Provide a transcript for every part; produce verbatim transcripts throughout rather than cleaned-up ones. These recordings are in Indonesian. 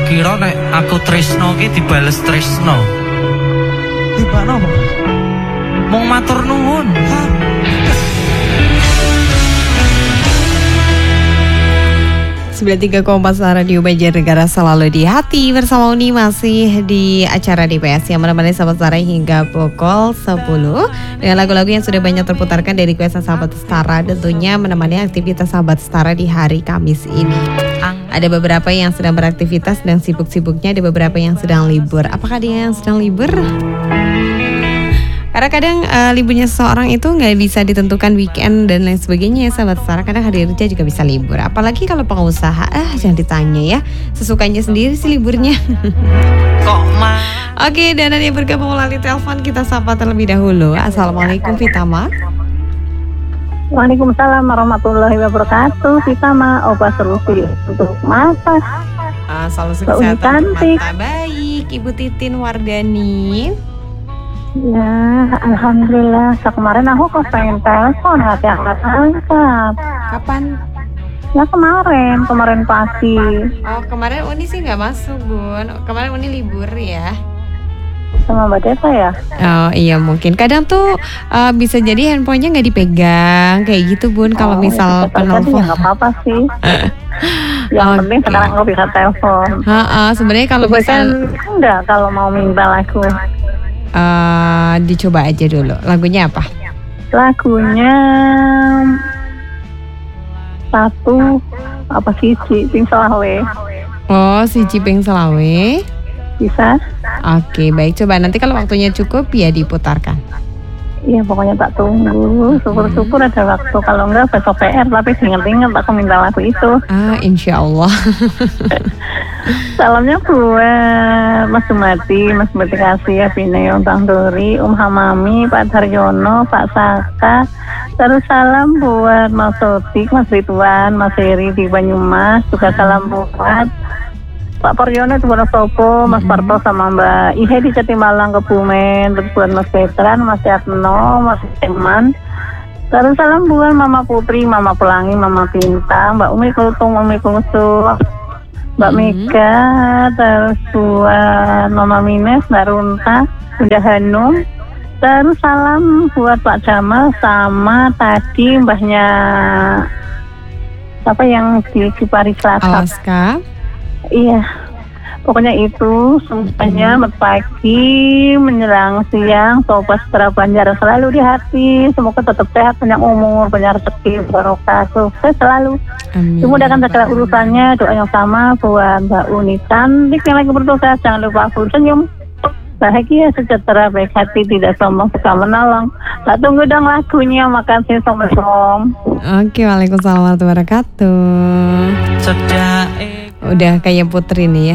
kira nek aku tresno ki dibales tresno. Tibane apa? Mong matur nuwun. sembilan puluh tiga koma empat Radio Banjarnegara selalu di hati bersama Uni masih di acara D P S yang menemani sahabat Setara hingga pukul sepuluh dengan lagu-lagu yang sudah banyak terputarkan dari kuasa sahabat Setara, tentunya menemani aktivitas sahabat Setara di hari Kamis ini. Ada beberapa yang sedang beraktivitas dan sibuk-sibuknya, ada beberapa yang sedang libur. Apakah dia yang sedang libur? Karena kadang uh, liburnya seseorang itu nggak bisa ditentukan weekend dan lain sebagainya ya sahabat Setara. Kadang hari kerja juga bisa libur. Apalagi kalau pengusaha, ah jangan ditanya ya, sesukanya sendiri sih liburnya. Kok mah? Oke, dan ada yang bergabung melalui telepon, kita sapa terlebih dahulu. Assalamualaikum Vitama. Waalaikumsalam warahmatullahi wabarakatuh. Vitama, obat solusi untuk mata. Uh, solusi kesehatan mata baik, Ibu Titin Wardani. Ya, alhamdulillah. Kemarin aku kok pengen telepon, hati angkat-angkat. Kapan? Ya kemarin, kemarin pagi. Oh, kemarin Uni sih nggak masuk, Bun. Kemarin Uni libur ya. Sama Mbak Deta ya? Oh iya mungkin. Kadang tuh uh, bisa jadi handphonenya nggak dipegang kayak gitu, Bun. Kalau oh, misal penelpon. Ya nggak apa-apa sih. Yang okay. penting sekarang aku bisa telepon. Heeh, sebenarnya kalau misal enggak kalau mau minta lagu. Uh, dicoba aja dulu. Lagunya apa? Lagunya satu apa sih Ciping Selawe. Oh, si Ciping Selawe. Bisa? Oke, baik. Coba nanti kalau waktunya cukup ya diputarkan. Iya, pokoknya tak tunggu. Syukur-syukur ada waktu. Kalau enggak besok P R, tapi ingat-ingat aku minta lagu itu. Ah, insya Allah. Salamnya buat Mas Sumati, Mas Sumati Kasih, Abineo, Bang Dori, Um Hamami, Pak Daryono, Pak Saka. Terus salam buat Mas Sotik, Mas Ridwan, Mas Heri di Banyumas. Juga salam buat Pak Paryono di Wonosobo, Mas Parto sama Mbak Ihe di Jatimalang, Kebumen. Terus buat Mas Petran, Mas Yatno, Mas Eman. Terus salam buat Mama Putri, Mama Pelangi, Mama Pinta, Mbak Umi Kultung, Umi Kultung, Mbak Mega. Terus buat Mama Mines, Mbak Runta, Bunda Hanum. Terus salam buat Pak Jamal sama tadi mbahnya siapa yang di Cipari Selatan. Alaska. Iya, pokoknya itu semuanya selamat pagi menjelang siang, sobat Setara Banjar selalu di hati. Semoga tetap sehat, banyak umur, banyak rezeki, barokah, sukses selalu. Amin. Dimudahkan segala urusannya. Doa yang sama buat Mbak Uni cantik yang lagi bertugas. Jangan lupa full senyum, bahagia, sejahtera, baik hati, tidak sombong, suka menolong. Tak tunggu dong lagunya. Makasih, Assalamualaikum. Oke, waalaikumsalam warahmatullahi wabarakatuh. Cedak. Udah kayak Putri nih ya.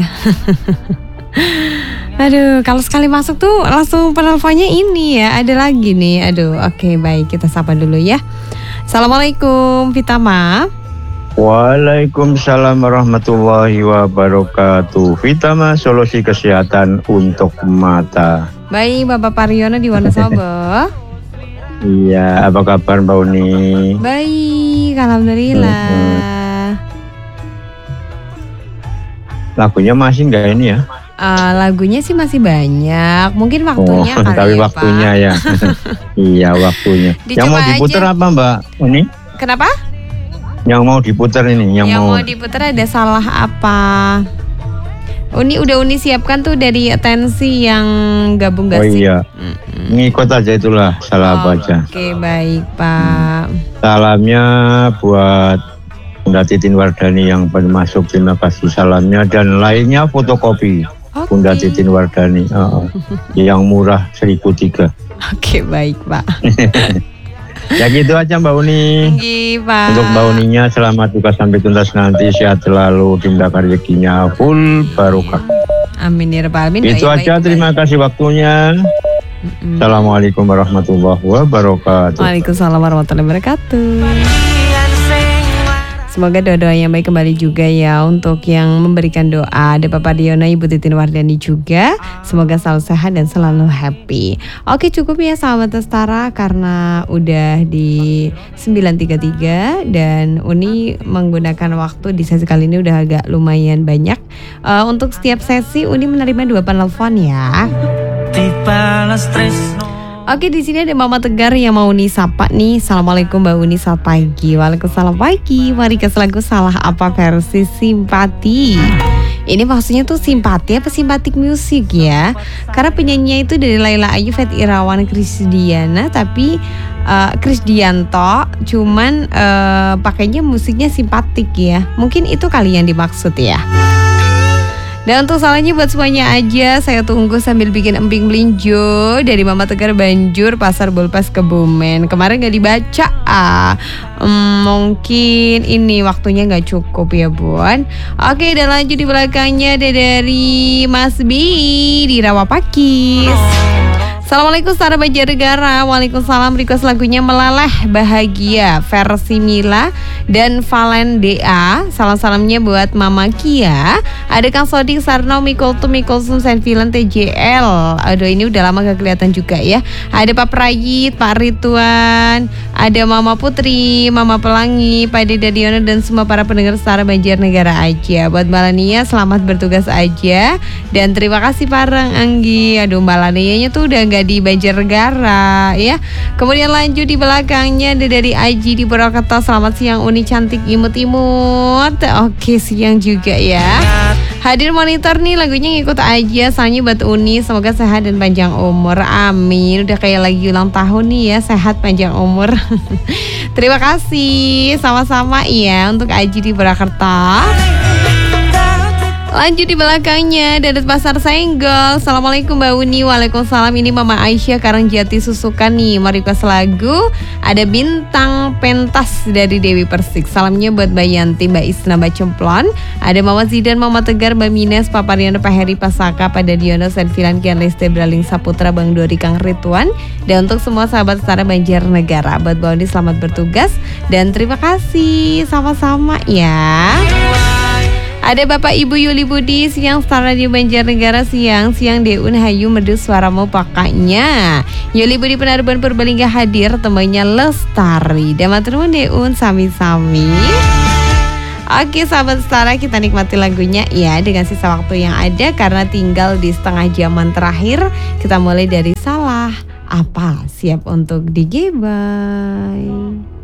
Aduh, kalau sekali masuk tuh langsung penelponnya ini ya. Ada lagi nih. Aduh, oke baik, kita sapa dulu ya. Assalamualaikum, Vitama. Waalaikumsalam warahmatullahi wabarakatuh. Vitama, solusi kesehatan untuk mata. Baik, Bapak Paryono di Wonosobo. Iya, apa kabar Mbak Uni? Baik, alhamdulillah. Mm-hmm. Lagunya masih enggak ini ya? Uh, lagunya sih masih banyak. Mungkin waktunya oh, kali tapi ya, waktunya Pak. ya. Iya, waktunya. Dicoba yang mau diputar aja. Apa Mbak Uni? Kenapa? Yang mau diputar ini, yang, yang mau mau diputar ada salah apa? Uni udah Uni siapkan tuh dari atensi yang gabung gak oh, sih? iya. Mm-hmm. Ngikut aja itulah, salah oh, apa aja. Oke, okay, baik Pak. Salamnya buat Bunda Titin Wardani yang masuk, terima kasih salamnya, dan lainnya fotokopi okay. Bunda Titin Wardani uh, yang murah seribu tiga. Oke, okay, baik Pak. Ya gitu aja Mbak Uni. Iya Pak. Untuk Mbak Uninya selamat juga sampai tuntas nanti, sehat selalu, dimudahkan rezekinya, full barokah. Amin ya rabbal alamin. Itu baik, aja, baik, terima baik. kasih waktunya. Mm-hmm. Assalamualaikum warahmatullahi wabarakatuh. Waalaikumsalam warahmatullahi wabarakatuh. Semoga doa-doa yang baik kembali juga ya untuk yang memberikan doa. Ada Papa Diona, Ibu Titin Wardani juga. Semoga selalu sehat dan selalu happy. Oke, cukup ya sahabat Astara karena udah di sembilan tiga tiga dan Uni menggunakan waktu di sesi kali ini udah agak lumayan banyak. Uh, untuk setiap sesi Uni menerima dua penelpon ya. Dibalas tresno. Oke, di sini ada Mama Tegar yang mau Uni sapa nih. Assalamualaikum Mbak Uni, selamat pagi. Waalaikumsalam pagi. Mari ke lagu Salah Apa versi Simpati. Ini maksudnya tuh simpati apa simpatik musik ya? Karena penyanyinya itu dari Laila Ayu, Fethi Irawan, Krisdiana, tapi uh, Krisdianto, cuman uh, pakainya musiknya simpatik ya. Mungkin itu kali yang dimaksud ya. Dan untuk salahnya buat semuanya aja, saya tunggu sambil bikin emping melinjo dari Mama Tegar Banjur, Pasar Bolpas Kebumen. Kemarin gak dibaca, ah, hmm, mungkin ini waktunya gak cukup ya Bun. Oke, dan lanjut di belakangnya ada dari Mas Bi di Rawapakis. Assalamualaikum Stara Banjarnegara. Waalaikumsalam. Request lagunya Meleleh Bahagia versi Mila dan Valen D A. Salam-salamnya buat Mama Kia. Ada Kang Sodik, Sarno, Mikultum, Mikulsum, Senvilan, T J L. Aduh, ini udah lama gak kelihatan juga ya. Ada Pak Prayit, Pak Rituan, ada Mama Putri, Mama Pelangi, Pak Deda Diono, dan semua para pendengar Stara Banjarnegara aja. Buat Mbak Lania, selamat bertugas aja. Dan terima kasih Parang Anggi. Aduh, Mbak Lanianya tuh udah gak di Banjarnegara ya. Kemudian lanjut di belakangnya ada dari Aji di Purwokerto. Selamat siang Uni cantik imut-imut. Oke, siang juga ya. Hadir monitor nih, lagunya ngikut aja. Soalnya buat Uni, semoga sehat dan panjang umur. Amin. Udah kayak lagi ulang tahun nih ya, sehat panjang umur. Terima kasih, sama-sama ya untuk Aji di Purwokerto. Lanjut di belakangnya Dadat Pasar Senggol. Assalamualaikum Mbak Uni. Waalaikumsalam. Ini Mama Aisyah Karangjati Susukan nih. Mau request lagu. Ada Bintang Pentas dari Dewi Persik. Salamnya buat Mbak Yanti, Mbak Isna, Mbak Cemplon. Ada Mama Zidan, Mama Tegar, Mbak Mines, Papa Riano, Pak Heri, Pasaka, Pada Diono, Senfilan, Kian Leste, Braling Saputra, Bang Dori, Kang Rituan. Dan untuk semua sahabat Stara Banjarnegara, buat Mbak Uni selamat bertugas. Dan terima kasih. Sama-sama ya. Ada Bapak Ibu Yuli Budi, siang Star Radio Banjarnegara, siang siang Deun Hayu Merdu suaramu pakainya. Yuli Budi Penarban Purbalingga hadir, temannya Lestari. Dan maturnuwun Deun sami-sami. Oke sahabat Stara, kita nikmati lagunya ya dengan sisa waktu yang ada karena tinggal di setengah jaman terakhir. Kita mulai dari Salah Apa, siap untuk di-giveaway.